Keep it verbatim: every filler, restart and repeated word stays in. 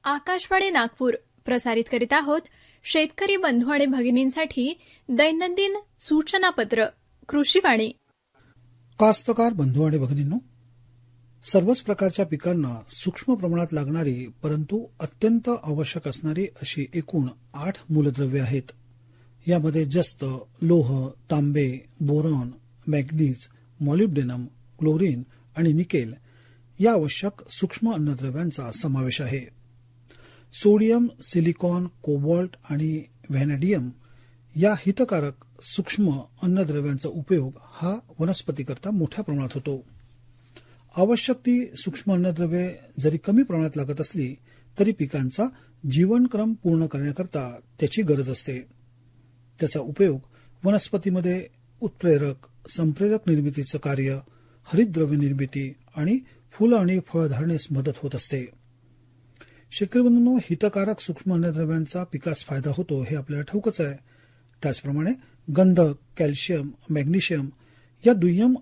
आकाशवाणी नागपूर प्रसारित करीत आहोत शेतकरी बंधू आणि भगिनींसाठी दैनंदिन सूचनापत्र कृषीवाणी. कास्तकार बंधू आणि भगिनींनो, सर्वच प्रकारच्या पिकांना सूक्ष्म प्रमाणात लागणारी परंतु अत्यंत आवश्यक असणारी अशी एकूण आठ मूलद्रव्ये आहेत. यामध्ये जस्त, लोह, तांबे, बोरॉन, मॅग्नीज, मॉलिब्डेनम, क्लोरीन आणि निकेल या आवश्यक सूक्ष्म अन्नद्रव्यांचा समावेश आहे. सोडियम, सिलिकॉन, कोबाल्ट आणि व्हॅनेडियम या हितकारक सूक्ष्म अन्नद्रव्यांचा उपयोग हा वनस्पतीकरता मोठ्या प्रमाणात होतो. आवश्यक ती सूक्ष्म अन्नद्रव्ये जरी कमी प्रमाणात लागत असली तरी पिकांचा जीवनक्रम पूर्ण करण्याकरता त्याची गरज असते. त्याचा उपयोग वनस्पतीमध्ये उत्प्रेरक, संप्रेरक निर्मितीचं कार्य, हरितद्रव्य निर्मिती आणि फुलं आणि फळधारणेस मदत होत असते. शेतकरी बंधूंनो, हितकारक सूक्ष्म अन्नद्रव्यांचा पिकास फायदा होतो हे आपल्याला ठाऊकच आहे. त्याचप्रमाणे गंधक, कॅल्शियम, मॅग्नेशियम या दुय्यम